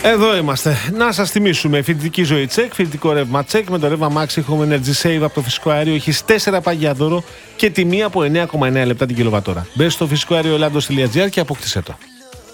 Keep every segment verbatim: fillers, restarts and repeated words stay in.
Εδώ είμαστε. Να σας θυμίσουμε: φοιτητική ζωή τσεκ, φοιτητικό ρεύμα τσεκ. Με το ρεύμα Maxi Home Energy Save από το φυσικό αέριο έχεις τέσσερα πάγια δώρο και τιμή από εννέα κόμμα εννέα λεπτά την κιλοβατόρα. Μπες στο φυσικό αέριο ελλάδος τελεία τζι άρ και αποκτήσέ το.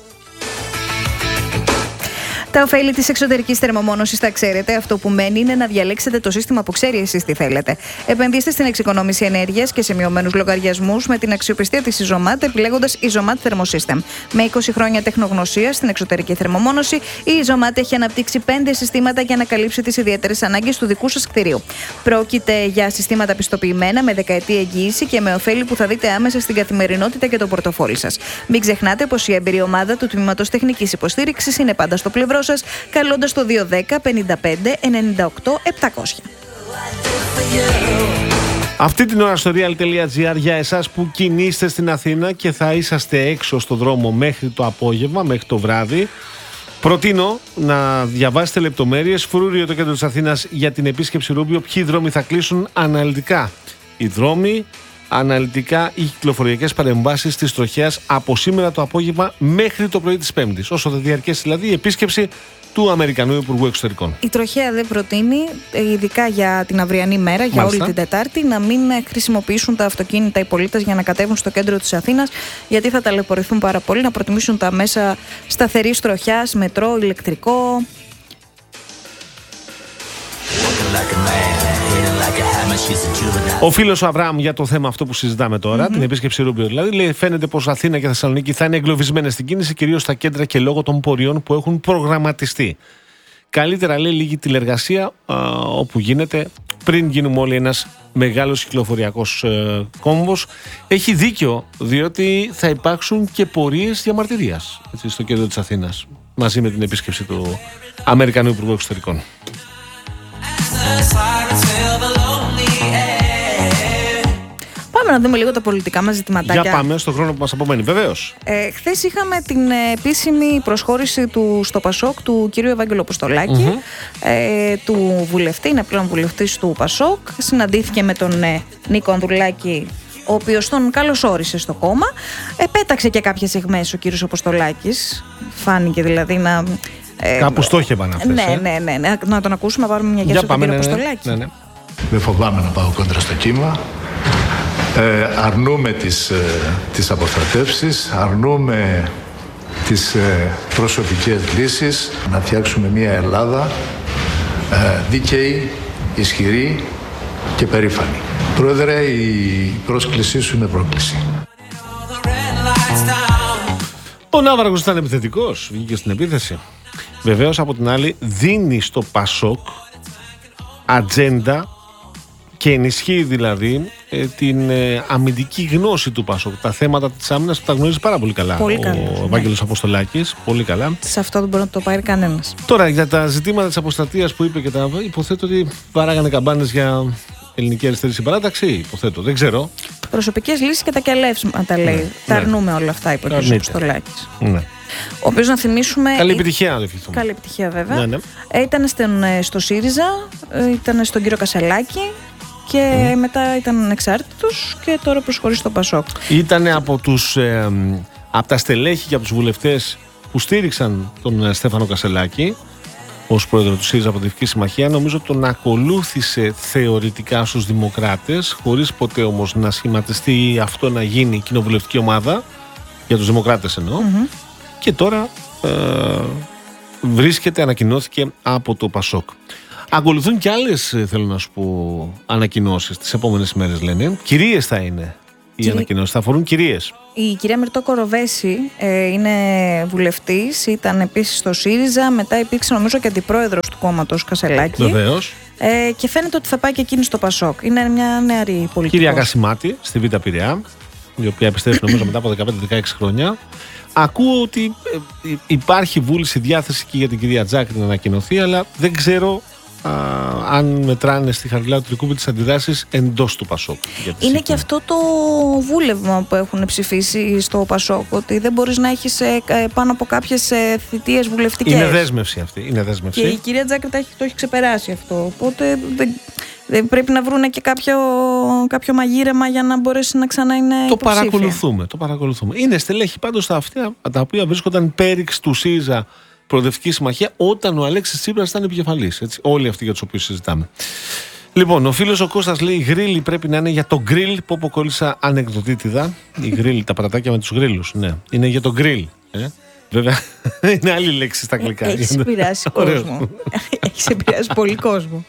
Τα ωφέλη της εξωτερικής θερμομόνωσης τα ξέρετε. Αυτό που μένει είναι να διαλέξετε το σύστημα που ξέρει εσείς τι θέλετε. Επενδύστε στην εξοικονόμηση ενέργειας και σε μειωμένους λογαριασμούς με την αξιοπιστία της Isomat, επιλέγοντας Isomat Thermosystem. Με είκοσι χρόνια τεχνογνωσία στην εξωτερική θερμομόνωση, η Isomat έχει αναπτύξει πέντε συστήματα για να καλύψει τις ιδιαίτερες ανάγκες του δικού σας κτηρίου. Πρόκειται για συστήματα πιστοποιημένα με δεκαετή εγγύηση και με ωφέλη που θα δείτε άμεσα στην καθημερινότητα και το πορτοφόλι σας. Μην ξεχνάτε πως η έμπειρη ομάδα του Τμήματος Τεχνικής Υποστήριξης είναι πάντα στο πλευρό σας, καλώντας το δύο ένα μηδέν πέντε πέντε ενενήντα οκτώ επτακόσια. Αυτή την ώρα στο real τελεία τζι άρ για εσάς που κινείστε στην Αθήνα και θα είσαστε έξω στο δρόμο μέχρι το απόγευμα, μέχρι το βράδυ, προτείνω να διαβάσετε λεπτομέρειες. Φρούριο, το κέντρο της Αθήνας, για την επίσκεψη Ρούμπιο. Ποιοι δρόμοι θα κλείσουν αναλυτικά. Οι δρόμοι, αναλυτικά οι κυκλοφοριακές παρεμβάσεις της τροχέας από σήμερα το απόγευμα μέχρι το πρωί της Πέμπτης. Όσο θα διαρκέσει δηλαδή η επίσκεψη του Αμερικανού Υπουργού Εξωτερικών. Η τροχέα δεν προτείνει, ειδικά για την αυριανή μέρα, για Μάλιστα. όλη την Τετάρτη, να μην χρησιμοποιήσουν τα αυτοκίνητα οι πολίτες για να κατέβουν στο κέντρο της Αθήνας, γιατί θα ταλαιπωρηθούν πάρα πολύ. Να προτιμήσουν τα μέσα σταθερής τροχιάς, μετρό, ηλεκτρικό. Ο φίλος ο Αβραάμ για το θέμα αυτό που συζητάμε τώρα, mm-hmm. την επίσκεψη Ρούμπιο δηλαδή, λέει: φαίνεται πως Αθήνα και Θεσσαλονίκη θα είναι εγκλωβισμένες στην κίνηση, κυρίως στα κέντρα και λόγω των πορειών που έχουν προγραμματιστεί. Καλύτερα, λέει, λίγη τηλεργασία α, όπου γίνεται, πριν γίνουμε όλοι ένας μεγάλος κυκλοφοριακός ε, κόμβος. Έχει δίκιο, διότι θα υπάρξουν και πορείες διαμαρτυρίας έτσι, στο κέντρο της Αθήνας, μαζί με την επίσκεψη του Αμερικανού Υπουργού Εξωτερικών. Πάμε να δούμε λίγο τα πολιτικά μας ζητηματάκια. Για πάμε στον χρόνο που μας απομένει, βεβαίως. Ε, χθες είχαμε την ε, επίσημη προσχώρηση του στο Πασόκ του κυρίου Ευάγγελου Αποστολάκη, mm-hmm. ε, του βουλευτή, είναι πλέον βουλευτής του Πασόκ. Συναντήθηκε με τον ε, Νίκο Ανδρουλάκη, ο οποίος τον καλωσόρισε στο κόμμα. Επέταξε και κάποιες στιγμές ο κύριος Αποστολάκης. Φάνηκε δηλαδή να... Ε, Κάπου στόχευαν αυτές. Ναι, ε? ναι, ναι, ναι. Να τον ακούσουμε, να πάρουμε μια γεύση από τον κύριο ναι, Αποστολάκη. Ναι, ναι. Δεν φοβάμαι να πάω κόντρα στο κύμα. Ε, αρνούμε τις, ε, τις αποστρατεύσεις, αρνούμε τις ε, προσωπικές λύσεις, να φτιάξουμε μια Ελλάδα ε, δίκαιη, ισχυρή και περήφανη. Πρόεδρε, η πρόσκλησή σου είναι πρόκληση. Ο Ναύαρχος ήταν επιθετικός, βγήκε στην επίθεση. Βεβαίως, από την άλλη, δίνει στο Πασόκ ατζέντα και ενισχύει δηλαδή ε, την ε, αμυντική γνώση του Πασόκ. Τα θέματα της άμυνας που τα γνωρίζει πάρα πολύ καλά πολύ ο καλά, Ευάγγελος ναι. Αποστολάκης. Πολύ καλά. Σε αυτό δεν μπορεί να το πάρει κανένας. Τώρα, για τα ζητήματα της αποστρατείας που είπε και τα υποθέτω ότι παράγανε καμπάνες για ελληνική αριστερή συμπαράταξη. Υποθέτω, δεν ξέρω. Προσωπικές λύσεις και τα κελεύσματα, λέει. Ναι, τα ναι. αρνούμε όλα αυτά, είπε ο κ. Αποστολάκης. Ναι. Ο οποίος, να θυμίσουμε. Καλή επιτυχία, να ευχηθούμε. Καλή επιτυχία, βέβαια. Ναι, ναι. Ε, ήταν στον, στο ΣΥΡΙΖΑ, ήταν στον κύριο Κασελάκη και mm. μετά ήταν ανεξάρτητος και τώρα προσχωρεί στο Πασόκ. Ήταν από, τους, ε, από τα στελέχη και από τους βουλευτές που στήριξαν τον Στέφανο Κασελάκη ως πρόεδρο του ΣΥΡΙΖΑ από τη Δυτική Συμμαχία. Νομίζω τον ακολούθησε θεωρητικά στους Δημοκράτες, χωρίς ποτέ όμως να σχηματιστεί αυτό να γίνει κοινοβουλευτική ομάδα, για τους Δημοκράτες εννοώ. Mm-hmm. Και τώρα ε, βρίσκεται, ανακοινώθηκε από το Πασόκ. Ακολουθούν και άλλες, θέλω να σου πω, ανακοινώσεις τις επόμενες ημέρες, λένε. Κυρίες θα είναι οι Κυρί... ανακοινώσεις, θα αφορούν κυρίες. Η κυρία Μυρτώ Κοροβέση ε, είναι βουλευτής, ήταν επίσης στο ΣΥΡΙΖΑ, μετά υπήρξε νομίζω και αντιπρόεδρος του κόμματος Κασελάκη. Βεβαίως. Ε, και φαίνεται ότι θα πάει και εκείνη στο Πασόκ. Είναι μια νεαρή πολιτικός. Κυρία Κασιμάτη, στη Β' Πειραιά, η οποία επιστρέφει νομίζω μετά από δεκαπέντε δεκαέξι χρόνια. Ακούω ότι υπάρχει βούληση, διάθεση και για την κυρία Τζάκρη να ανακοινωθεί, αλλά δεν ξέρω α, αν μετράνε στη χαριλάου του τρικούπη τις αντιδράσεις εντός του Πασόκ. Είναι και αυτό το βούλευμα που έχουν ψηφίσει στο Πασόκ, ότι δεν μπορείς να έχεις πάνω από κάποιες θητείες βουλευτικές. Είναι δέσμευση αυτή. Είναι δέσμευση. Και η κυρία Τζάκρη το έχει, το έχει ξεπεράσει αυτό. Οπότε δεν, δεν πρέπει να βρουν και κάποιο, κάποιο μαγείρεμα για να μπορέσει να ξανά είναι το υποψήφια. Παρακολουθούμε, το παρακολουθούμε. Είναι στελέχη πάντως τα, αυτά, τα οποία βρίσκονταν πέριξ του ΣΥΡΙΖΑ Προοδευτική Συμμαχία όταν ο Αλέξης Τσίπρας ήταν επικεφαλής. Όλοι αυτοί για τους οποίους συζητάμε. Λοιπόν, ο φίλος ο Κώστας λέει: γρίλι πρέπει να είναι για το γκριλ. Που αποκόλλησα ανεκδοτήτιδα. Η γκρίλ, τα παρατάκια με τους γρίλους. Ναι, είναι για το γκριλ. Ε? Βέβαια, είναι άλλη λέξη στα αγγλικά. Έχεις επηρεάσει κόσμο. Έχεις επηρεάσει πολύ κόσμο.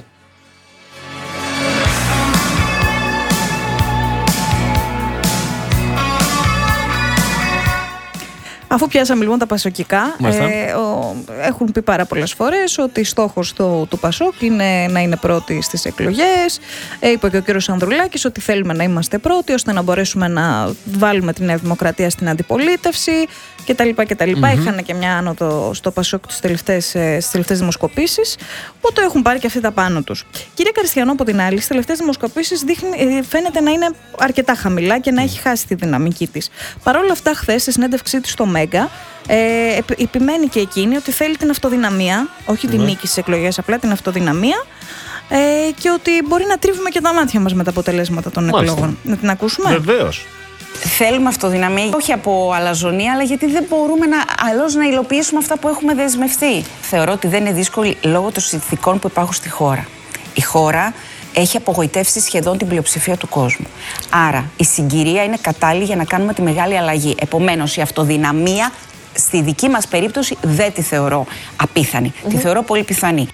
Αφού πιάσαμε λοιπόν τα πασοκικά, ε, ο, έχουν πει πάρα πολλές φορές ότι στόχος του, του Πασόκ είναι να είναι πρώτοι στις εκλογές. Ε, είπε και ο κύριος Ανδρουλάκης ότι θέλουμε να είμαστε πρώτοι ώστε να μπορέσουμε να βάλουμε τη Νέα Δημοκρατία στην αντιπολίτευση κτλ. κτλ. Mm-hmm. Είχαν και μια άνοδο στο Πασόκ στις τελευταίες, στις τελευταίες δημοσκοπήσεις, οπότε έχουν πάρει και αυτοί τα πάνω τους. Κυρία Καριστιανό, από την άλλη, στις τελευταίες δημοσκοπήσεις δείχνει, φαίνεται να είναι αρκετά χαμηλά και να έχει χάσει τη δυναμική της. Παρ' όλα αυτά, χθες στη συνέντευξή της στο Μέγκα, ε, επιμένει και εκείνη ότι θέλει την αυτοδυναμία, όχι την mm. νίκη στις εκλογές, απλά την αυτοδυναμία, ε, και ότι μπορεί να τρίβουμε και τα μάτια μας με τα αποτελέσματα των Μάλιστα. εκλογών. Να την ακούσουμε? Βεβαίως. Θέλουμε αυτοδυναμία, όχι από αλαζονία, αλλά γιατί δεν μπορούμε να, αλλιώς να υλοποιήσουμε αυτά που έχουμε δεσμευτεί. Θεωρώ ότι δεν είναι δύσκολη λόγω των συνθηκών που υπάρχουν στη χώρα. Η χώρα έχει απογοητεύσει σχεδόν την πλειοψηφία του κόσμου. Άρα η συγκυρία είναι κατάλληλη για να κάνουμε τη μεγάλη αλλαγή. Επομένως, η αυτοδυναμία στη δική μας περίπτωση δεν τη θεωρώ απίθανη. Mm-hmm. Τη θεωρώ πολύ πιθανή.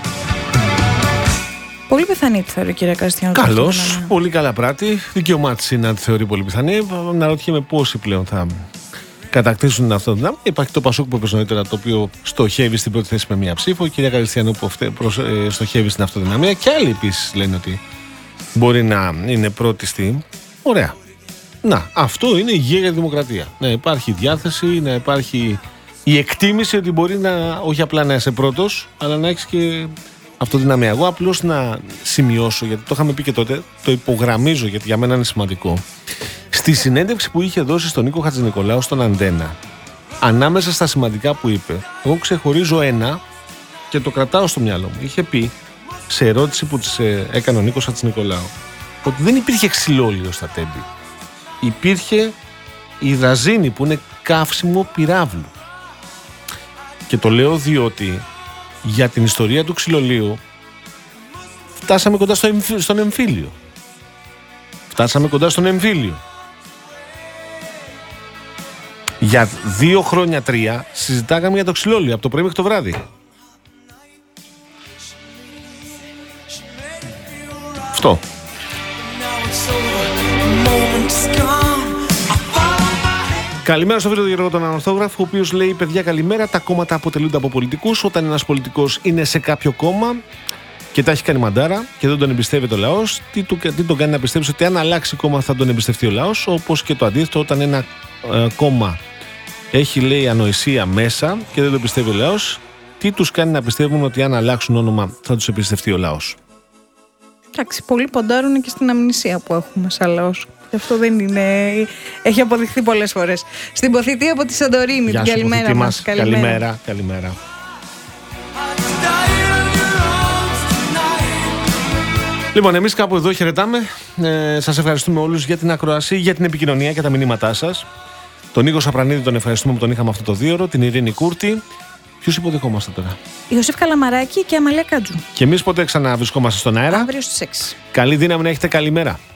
Πολύ πιθανή τη θεωρεί, κυρία Καριστιανό. Καλώς, πολύ καλά πράτη. Δικαίωμά της είναι να τη θεωρεί πολύ πιθανή. Να ρωτιέμαι πόσοι πλέον θα κατακτήσουν αυτό το δυνάμει. Υπάρχει το Πασόκ που είπες νωρίτερα, το οποίο στοχεύει στην πρώτη θέση με μία ψήφο. Η κυρία Καριστιανού που στοχεύει στην αυτοδυναμία. Και άλλοι επίσης λένε ότι μπορεί να είναι πρώτη στη. Ωραία. Να, αυτό είναι υγεία για τη δημοκρατία. Να υπάρχει διάθεση, να υπάρχει η εκτίμηση ότι μπορεί να, όχι απλά να είσαι πρώτος, αλλά να έχεις και αυτοδυναμία. Εγώ απλώς να σημειώσω, γιατί το είχαμε πει και τότε, το υπογραμμίζω γιατί για μένα είναι σημαντικό. Στη συνέντευξη που είχε δώσει στον Νίκο Χατζηνικολάου στον Αντένα, ανάμεσα στα σημαντικά που είπε, εγώ ξεχωρίζω ένα και το κρατάω στο μυαλό μου. Είχε πει, σε ερώτηση που της έκανε ο Νίκος Χατζηνικολάου, ότι δεν υπήρχε ξυλόλαιο στα Τέμπη. Υπήρχε η δραζίνη που είναι καύσιμο πυράβλου. Και το λέω διότι για την ιστορία του ξυλολαίου φτάσαμε κοντά στο εμφύ, στον εμφύλιο. Φτάσαμε κοντά στον εμφύλιο. Για δύο χρόνια, τρία, συζητάγαμε για το ξυλόλαιο από το πρωί μέχρι το βράδυ. Αυτό. Καλημέρα στο φίλο Γιώργο τον Ανορθόγραφο, ο οποίος λέει: παιδιά, καλημέρα. Τα κόμματα αποτελούνται από πολιτικούς. Όταν ένας πολιτικός είναι σε κάποιο κόμμα και τα έχει κάνει μαντάρα και δεν τον εμπιστεύεται ο λαός, τι, του, τι τον κάνει να πιστέψει ότι αν αλλάξει κόμμα θα τον εμπιστευτεί ο λαός. Όπως και το αντίθετο, όταν ένα ε, κόμμα έχει, λέει, ανοησία μέσα και δεν τον πιστεύει ο λαός, τι τους κάνει να πιστεύουν ότι αν αλλάξουν όνομα θα τους εμπιστευτεί ο λαός. Εντάξει, πολλοί ποντάρουν και στην αμνησία που έχουμε σαν λαός. Αυτό δεν είναι. Έχει αποδειχθεί πολλές φορές. Στην Ποθητή από τη Σαντορίνη. Την καλημέρα μας. Καλημέρα. καλημέρα. Καλημέρα. Λοιπόν, εμείς κάπου εδώ χαιρετάμε. Ε, σας ευχαριστούμε όλους για την ακροασία, για την επικοινωνία και τα μηνύματά σας. Τον Νίκο Σαπρανίδη τον ευχαριστούμε που τον είχαμε αυτό το δίωρο. Την Ειρήνη Κούρτη. Ποιους υποδεχόμαστε τώρα? Ιωσήφ Καλαμαράκη και Αμαλία Κάτζου. Και εμείς πότε ξαναβρισκόμαστε στον αέρα? Αύριο στις έξι. Καλή δύναμη να έχετε. Καλημέρα.